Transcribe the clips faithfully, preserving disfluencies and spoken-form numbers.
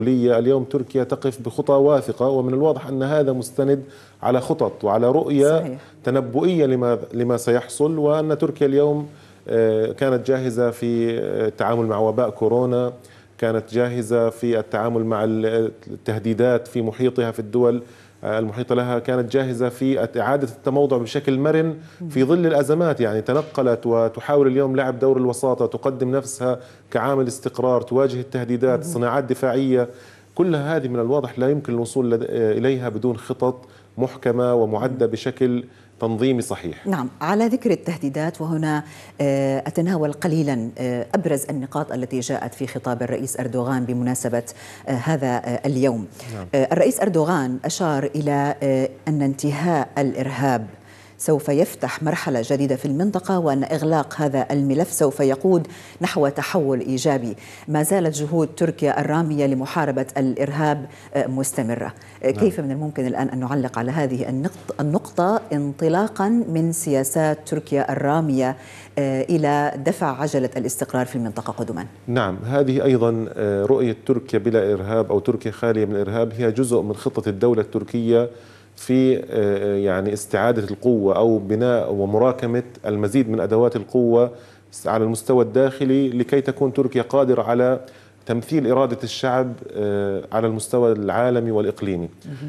اليوم تركيا تقف بخطى واثقة، ومن الواضح أن هذا مستند على خطط وعلى رؤية صحيح. تنبؤية لما لما سيحصل، وأن تركيا اليوم كانت جاهزة في التعامل مع وباء كورونا، كانت جاهزة في التعامل مع التهديدات في محيطها في الدول المحيطة لها، كانت جاهزة في إعادة التموضع بشكل مرن في ظل الأزمات. يعني تنقلت وتحاول اليوم لعب دور الوساطة، تقدم نفسها كعامل استقرار، تواجه التهديدات، صناعات دفاعية. كل هذه من الواضح لا يمكن الوصول إليها بدون خطط محكمة ومعدة بشكل تنظيمي صحيح. نعم، على ذكر التهديدات، وهنا أتناول قليلا أبرز النقاط التي جاءت في خطاب الرئيس أردوغان بمناسبة هذا اليوم. نعم. الرئيس أردوغان أشار إلى أن انتهاء الإرهاب سوف يفتح مرحلة جديدة في المنطقة، وأن إغلاق هذا الملف سوف يقود نحو تحول إيجابي. ما زالت جهود تركيا الرامية لمحاربة الإرهاب مستمرة. نعم. كيف من الممكن الآن أن نعلق على هذه النقطة انطلاقا من سياسات تركيا الرامية إلى دفع عجلة الاستقرار في المنطقة قدما؟ نعم، هذه أيضا رؤية تركيا بلا إرهاب أو تركيا خالية من الإرهاب هي جزء من خطة الدولة التركية في يعني استعادة القوة أو بناء ومراكمة المزيد من أدوات القوة على المستوى الداخلي، لكي تكون تركيا قادرة على تمثيل إرادة الشعب على المستوى العالمي والإقليمي.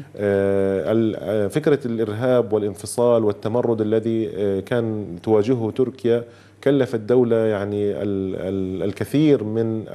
فكرة الإرهاب والانفصال والتمرد الذي كان تواجهه تركيا كلف الدولة يعني الكثير من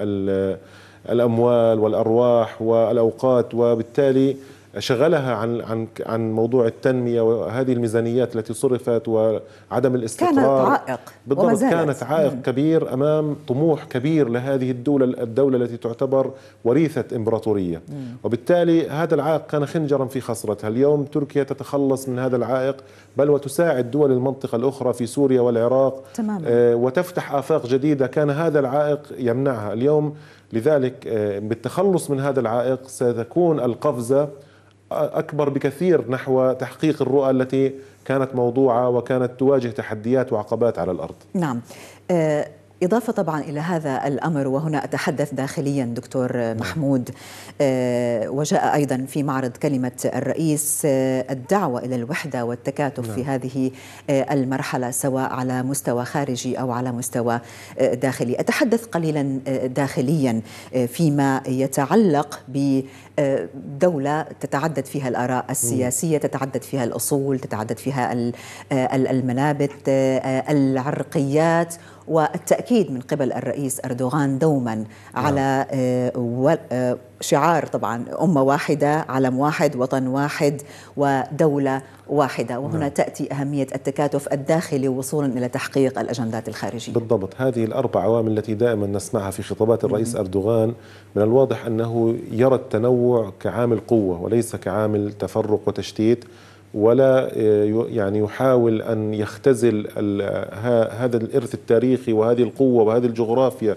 الأموال والأرواح والأوقات، وبالتالي شغلها عن عن عن موضوع التنميه وهذه الميزانيات التي صرفت وعدم الاستقرار. كانت عائق بالضبط، كانت عائق مم. كبير امام طموح كبير لهذه الدوله الدوله التي تعتبر وريثه امبراطوريه، مم. وبالتالي هذا العائق كان خنجرا في خصرتها. اليوم تركيا تتخلص من هذا العائق، بل وتساعد دول المنطقه الاخرى في سوريا والعراق تماما. آه وتفتح آفاق جديده كان هذا العائق يمنعها اليوم. لذلك آه بالتخلص من هذا العائق ستكون القفزه أكبر بكثير نحو تحقيق الرؤى التي كانت موضوعة وكانت تواجه تحديات وعقبات على الأرض. نعم. إضافة طبعا إلى هذا الأمر، وهنا أتحدث داخليا دكتور محمود، وجاء أيضا في معرض كلمة الرئيس الدعوة إلى الوحدة والتكاتف نعم. في هذه المرحلة، سواء على مستوى خارجي أو على مستوى داخلي. أتحدث قليلا داخليا فيما يتعلق ب دولة تتعدد فيها الآراء السياسية، تتعدد فيها الأصول، تتعدد فيها المنابت، العرقيات، والتأكيد من قبل الرئيس أردوغان دوما على شعار طبعا أمة واحدة، علم واحد، وطن واحد، ودولة واحدة. وهنا نعم. تأتي أهمية التكاتف الداخلي وصولا إلى تحقيق الأجندات الخارجية. بالضبط، هذه الأربع عوامل التي دائما نسمعها في خطابات الرئيس م- أردوغان، من الواضح أنه يرى التنوع كعامل قوة وليس كعامل تفرق وتشتيت، ولا يعني يحاول أن يختزل هذا الإرث التاريخي وهذه القوة وهذه الجغرافيا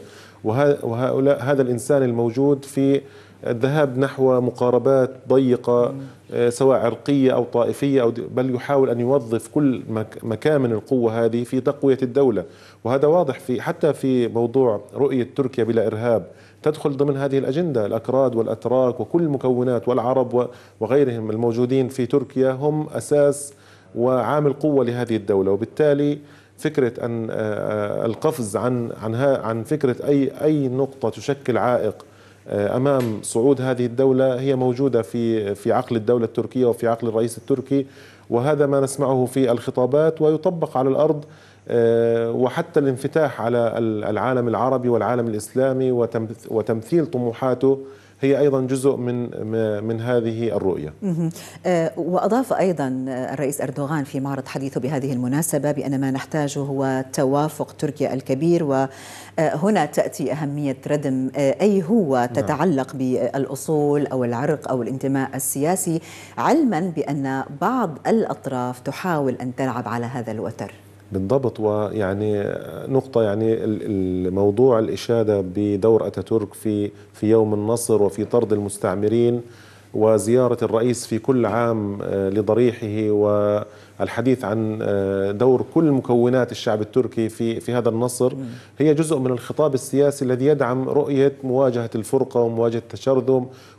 وهؤلاء هذا الإنسان الموجود في الذهاب نحو مقاربات ضيقة سواء عرقية أو طائفية، أو بل يحاول أن يوظف كل مكامن القوة هذه في تقوية الدولة. وهذا واضح في حتى في موضوع رؤية تركيا بلا إرهاب، تدخل ضمن هذه الأجندة. الأكراد والأتراك وكل المكونات والعرب وغيرهم الموجودين في تركيا هم أساس وعامل قوة لهذه الدولة، وبالتالي فكرة أن القفز عن عن عن فكرة أي أي نقطة تشكل عائق أمام صعود هذه الدولة هي موجودة في في عقل الدولة التركية وفي عقل الرئيس التركي، وهذا ما نسمعه في الخطابات ويطبق على الأرض. وحتى الانفتاح على العالم العربي والعالم الإسلامي وتمثيل طموحاته هي أيضا جزء من من هذه الرؤية. وأضاف أيضا الرئيس أردوغان في معرض حديثه بهذه المناسبة بأن ما نحتاجه هو توافق تركيا الكبير، وهنا تأتي أهمية ردم أي هو تتعلق بالأصول أو العرق أو الانتماء السياسي، علما بأن بعض الأطراف تحاول أن تلعب على هذا الوتر. بالضبط، ويعني نقطة يعني الموضوع الإشادة بدور أتاتورك في في يوم النصر وفي طرد المستعمرين، وزيارة الرئيس في كل عام لضريحه، والحديث عن دور كل مكونات الشعب التركي في في هذا النصر، هي جزء من الخطاب السياسي الذي يدعم رؤية مواجهة الفرقة ومواجهة التشرذم